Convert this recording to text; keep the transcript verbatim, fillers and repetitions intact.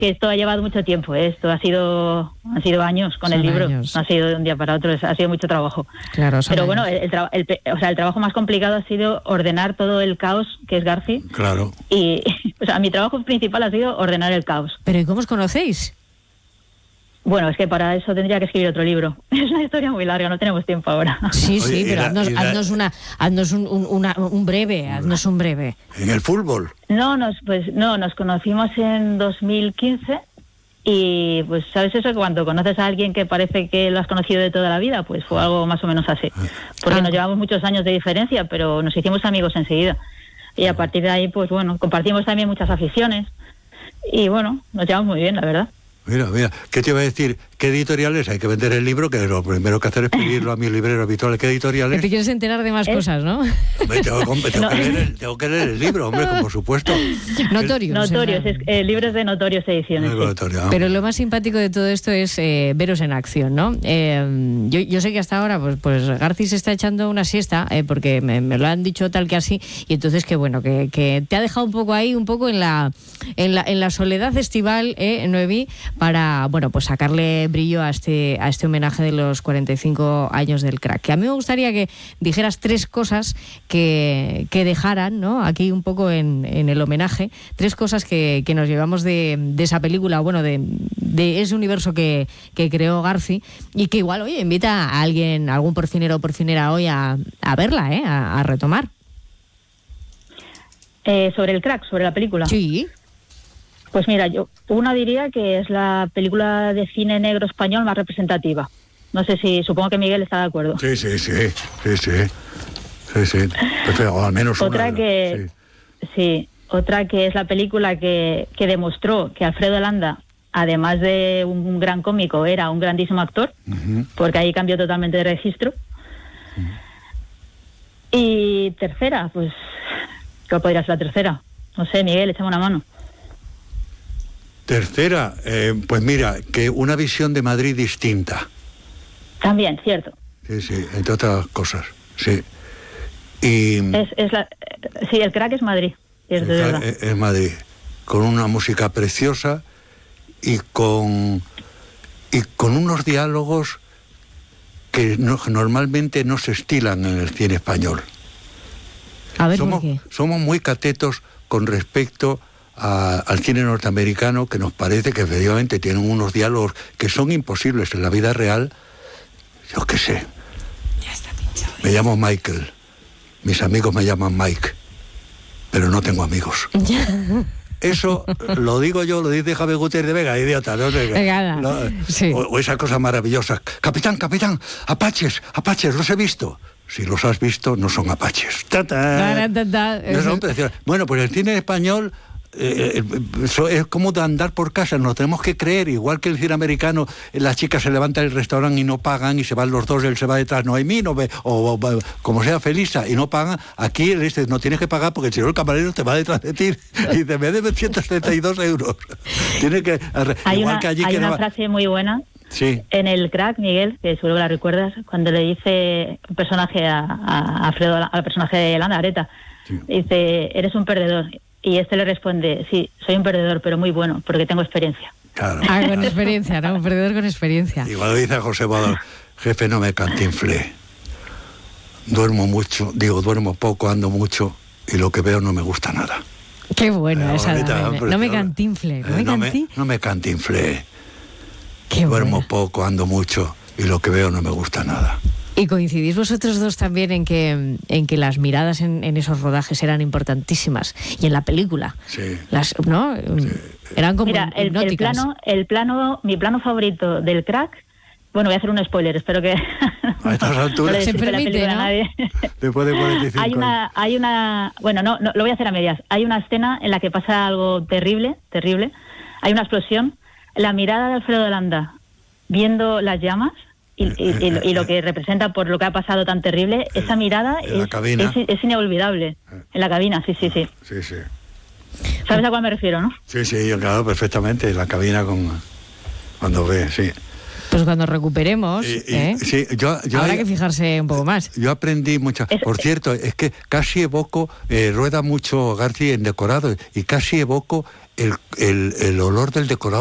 que esto ha llevado mucho tiempo, ¿eh? Esto ha sido han sido años con son el libro, años. No ha sido de un día para otro, ha sido mucho trabajo. Claro, pero años. bueno, el, el, el, o sea, el trabajo más complicado ha sido ordenar todo el caos que es Garci. Claro. Y, o sea, mi trabajo principal ha sido ordenar el caos. ¿Pero y cómo os conocéis? Bueno, es que para eso tendría que escribir otro libro. Es una historia muy larga, no tenemos tiempo ahora. Sí, sí, Oye, pero la, haznos, la... haznos, una, haznos un, un, una, un breve, haznos un breve. ¿En el fútbol? No, nos, pues no, nos conocimos en dos mil quince y pues sabes eso, que cuando conoces a alguien que parece que lo has conocido de toda la vida, pues fue algo más o menos así. Porque ah. nos llevamos muchos años de diferencia, pero nos hicimos amigos enseguida. Y a partir de ahí, pues bueno, compartimos también muchas aficiones y bueno, nos llevamos muy bien, la verdad. Mira, mira, ¿qué te iba a decir? ¿Qué editoriales? Hay que vender el libro, que lo primero que hacer es pedirlo a mi librero habitual. ¿Qué editoriales? Te quieres enterar de más ¿Eh? cosas, ¿no? Hombre, tengo, tengo, no. que leer el, tengo que leer el libro, hombre, como por supuesto. Notorios. Notorios, es, eh, libros de Notorios Ediciones. Sí. Notorio, Pero lo más simpático de todo esto es eh, veros en acción, ¿no? Eh, yo, yo sé que hasta ahora, pues, pues Garci se está echando una siesta, eh, porque me, me lo han dicho tal que así, y entonces que bueno, que, que te ha dejado un poco ahí, un poco en la, en la, en la soledad estival, eh, Noemí, para, bueno, pues sacarle brillo a este, a este homenaje de los cuarenta y cinco años del crack. Que a mí me gustaría que dijeras tres cosas que, que dejaran, ¿no? Aquí un poco en, en el homenaje, tres cosas que, que nos llevamos de, de esa película, bueno, de, de ese universo que, que creó Garci, y que igual, oye, invita a alguien, a algún porcinero o porcinera hoy a, a verla, ¿eh? A, a retomar. Eh, sobre el crack, sobre la película. Sí. Pues mira, yo una diría que es la película de cine negro español más representativa. No sé si, supongo que Miguel está de acuerdo. Sí, sí, sí, sí, sí, sí, sí. Prefiero, o al menos otra una, que, sí. sí, otra que es la película que, que demostró que Alfredo Landa, además de un gran cómico, era un grandísimo actor, uh-huh. porque ahí cambió totalmente de registro. Uh-huh. Y tercera, pues, ¿qué podría ser la tercera? No sé, Miguel, échame una mano. Tercera, eh, pues mira, que una visión de Madrid distinta. También, cierto. Sí, sí, entre otras cosas, sí. Y es, es la, sí, el crack es Madrid, es de verdad. Es, es Madrid, con una música preciosa y con y con unos diálogos que no, normalmente no se estilan en el cine español. A ver, somos, ¿por qué? Somos muy catetos con respecto a, al cine norteamericano, que nos parece que efectivamente tienen unos diálogos que son imposibles en la vida real. Yo qué sé. Me llamo Michael. Mis amigos me llaman Mike. Pero no tengo amigos. Eso lo digo yo, lo dice Javier Gutiérrez de Vega, idiota, ¿no? No, sí. o, o esas cosas maravillosas. Capitán, capitán, apaches, apaches, los he visto. Si los has visto, no son apaches. ¡Tata! No son preciosos. Bueno, pues el cine español eh, es como de andar por casa, nos tenemos que creer, igual que el cine americano, la chica se levanta del restaurante y no pagan, y se van los dos, él se va detrás, Noemí, no ve, o, o como sea Felisa, y no pagan. Aquí él dice, no tienes que pagar porque si no el camarero te va detrás de ti y dice, me debe ciento setenta y dos euros. Tiene que, hay igual una, que allí hay que una no... frase muy buena. Sí. En el crack, Miguel, que seguro que la recuerdas, cuando le dice un personaje a, a Alfredo, al personaje de Landa, Areta, sí. Dice, eres un perdedor. Y este le responde, sí, soy un perdedor, pero muy bueno, porque tengo experiencia. Claro. Ah, con experiencia, ¿no? Un perdedor con experiencia. Y cuando dice a José Badal, jefe, no me cantinflé. Duermo mucho, digo, duermo poco, ando mucho, y lo que veo no me gusta nada. Qué bueno eh, esa. Ahorita, no, me, no me cantinflé. ¿No, eh, me, no, canti? me, no me cantinflé. Qué Duermo buena. poco, ando mucho, y lo que veo no me gusta nada. ¿Y coincidís vosotros dos también en que, en que las miradas en, en esos rodajes eran importantísimas? Y en la película. Sí. Las, ¿no? Sí. Eran como Mira, el, el plano, el plano, mi plano favorito del crack, bueno, voy a hacer un spoiler, espero que... A estas alturas... no se permite, ¿no? A nadie. Después de cuarenta y cinco hay una, hay una... Bueno, no, no, lo voy a hacer a medias. Hay una escena en la que pasa algo terrible, terrible. Hay una explosión. La mirada de Alfredo Landa viendo las llamas y, y, y, y lo que representa por lo que ha pasado tan terrible, esa mirada es, es, es inolvidable. En la cabina, sí, sí, sí. Sí, sí. ¿Sabes a cuál me refiero, no? Sí, sí, yo claro, perfectamente. En la cabina con cuando ve, sí. Pues cuando recuperemos, y, y, ¿eh? Sí, yo, yo habrá hay, que fijarse un poco más. Yo aprendí mucho. Es, Por cierto, es que casi evoco, eh, rueda mucho Garci en decorado, y casi evoco el, el, el olor del decorado